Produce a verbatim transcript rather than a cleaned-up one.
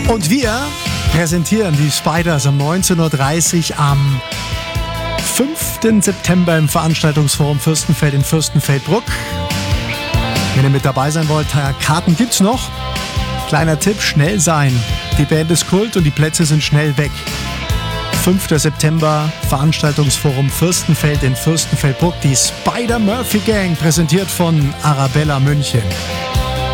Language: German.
Und wir präsentieren die Spiders um neunzehn Uhr dreißig am fünften September im Veranstaltungsforum Fürstenfeld in Fürstenfeldbruck. Wenn ihr mit dabei sein wollt, Karten gibt's noch. Kleiner Tipp, schnell sein. Die Band ist Kult und die Plätze sind schnell weg. fünften September, Veranstaltungsforum Fürstenfeld in Fürstenfeldbruck. Die Spider Murphy Gang, präsentiert von Arabella München.